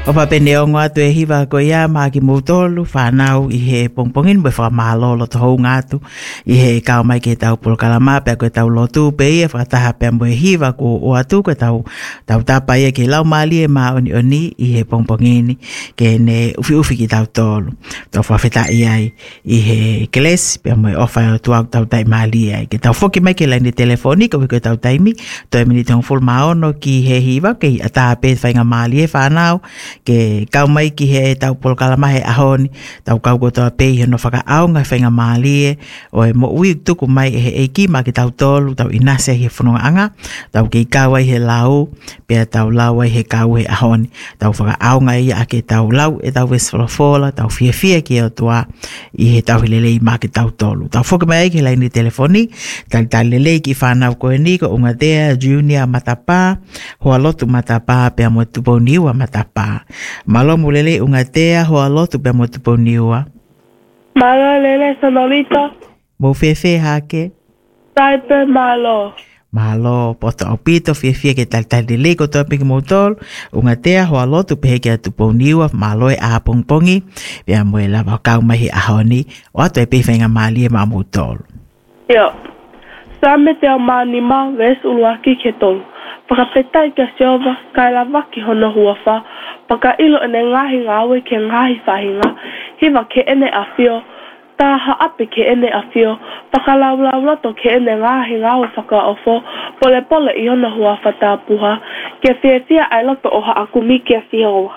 O papene o ngatu e hiva ko ia ma ki motolu whanau I he pongpongin me whamalolo to hou ngatu I he kao mai ke tau pulkalama pe ko tau lotu pe ia whataha pe mo e hiva ko o atu ko tau tapa ia ke lau mali e ma oni I he pongpongini ke ne ufi ki tau tolu to whawheta ia I he keles pe mo e ofa o tuau tau tai mali ia ke tau foki mai ke laini telefoni ko tau taimi to e minitong full maono ki he hiva ke ataha pe whainga mali e whanau ke kau mai ki he tau polkalama he ahoni tau kau kotoa pei he no whakaaunga whainga maalie o e mo ui tuku mai he eiki ma ki tau tolu tau inase he whanonga anga tau ke kau ai he lau pia tau lau ai he kau he ahoni tau whakaaunga ia ake tau lau e tau weswalafola tau fia ki o tua I he tau hilelei ma ki tau tolu tau whoka mai ke laini telefoni tau lelei ki whanau koe ni ko unga dea junior matapa hoa lotu matapa pia mo tupo niwa matapa Malo mulele unga tea hoa lotu pe mo tupo niwa. Malo lele sonorita. Mo fefe hake. Taipe malo. Malo poto opito fefe ke tal lele ko topi ki motol. Unga tea hoa lotu pe heke tupo niwa. Malo e aha pongpongi. Pia mo e lava kau mahi ahoni. O ato e pewhenga mali e ma motol. Yo. Same te o manima ves uluaki ke tolu. Pakapetai ka siova kai la waki hono huafa. Paka ilo ene ngahi ngawe ke ngahi whahinga. Hiva ke ene awhio. Taha api ke ene awhio. Paka laulaulato ke ene ngahi ngawe whaka ofo. Pole pole I hono huafa tāpuha. Ke whiawhia ai loto oha aku mi ke whioa.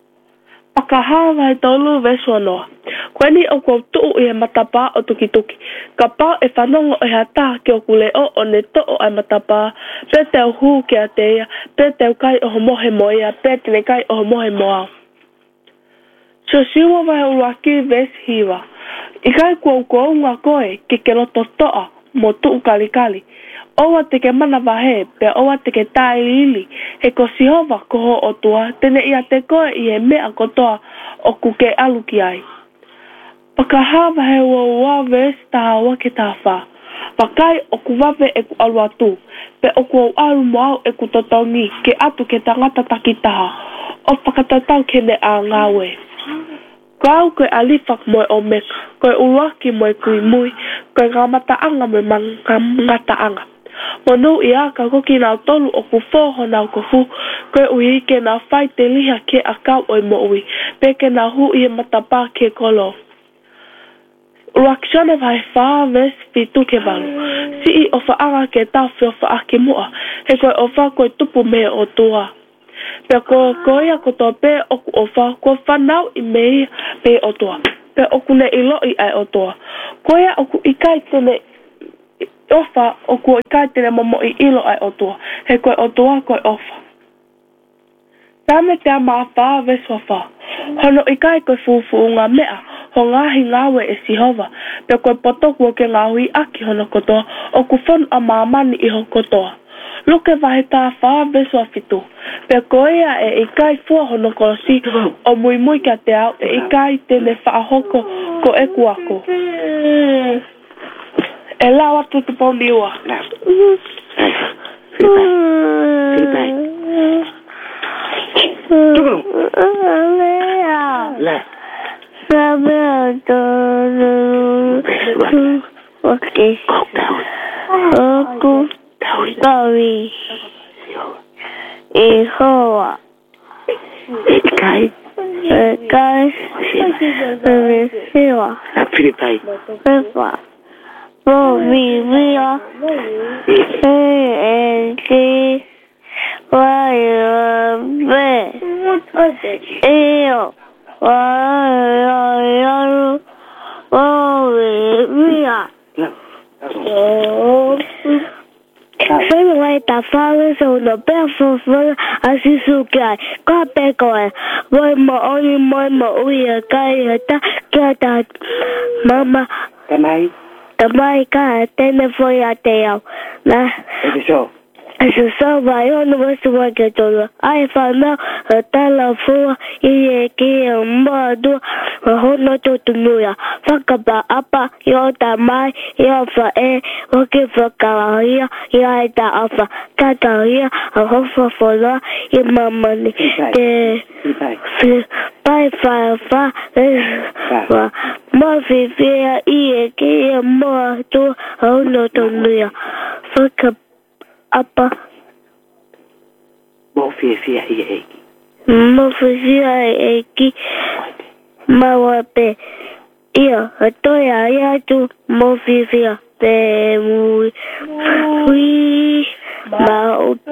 Paka hawa e tolu vesuanoa. Kweni o kua tuu I he matapa o tuki tuki. Ka pao e whanongo e hata ke o kule o ne to'o ai matapa. Pe teo huu ke a teia. Pe teo kai o homohe moia. Pe tene kai o homohe moa. So siwa vai uruaki ves hiwa. I kai kua ukounga koe ke ke loto toa mo tuu kalikali. Owa te ke mana wahe, pe owa te ke tae lili, he ko sihova koho o tua, tene ia te koe I he mea kotoa o kuke aluki ai. Paka hawa he ua ves taha wake taha. Pakai o kuwawe e ku alu atu, pe o ku alu moau e ku totongi, ke atu ke tangata taki taha, o whakatatau ke ne a ngawe. Kau koe alifak moe o meka, koe uruaki moe kui mui, koe ngamata anga moe ngata anga. Monu ia ka koki nau tolu o ku foho nau ko fu, koe ui ke nau whai te liha ke a kau oi mo ui, pe ke nau hu I he matapa ke kolo. Uruakishone vai wha ves fitu ke walu, si I o whaanga ke tau whio wha ake mua, he koe o wha koe tupu me o tua. Pe ko koia ko to pe o ku o wha, ko whanau I mea pe o tua, pe o ku ne I loi ai o tua. Koia o ku ikai tene ofa o kua ikai tene momo I ilo ai o tua. He koe o tua koe ofa. Tame te ama wha veswa wha. Hono ikai koe fufu ngā mea. Ho ngahi ngawe e sihova. Pe koe potokua ke ngāhui aki hono kotoa. O ku whonu a mamani I ho kotoa. Luke vahe tā wha veswa fitu. Pe koea e ikai fua hono kolosi. O mui mui kia te au e ikai tene wha hoko ko e kuako. E lau atu te poni ua. Feedback. Lea. Sabe okay. Oku. Taui. Ihoa. Kai. Siwa. Feedback. Pepa. Vivia ENT EO Soy vai ta fala so no perfo asi sukai ka pekoe voi mo oni mo uia kai ta kata mama Tamai. Tamai ka tene foi a te au. Na. Ese so. Aso sa vai ono wasu wake tolo. Ai whanau tala fua i ki mua dua hono totu muia. Whakapa apa i o ta mai i o wha wake whakawahia i ai ta awha. Tatahia a hofa whola i mamani. Pai wha mawhiwhia i ki mua dua hono totu muia. Whakapa apa Mofia i eki. Mofia i eki. Mawape. Ia, atoia ia tu mofia pe mui. Hui. Mau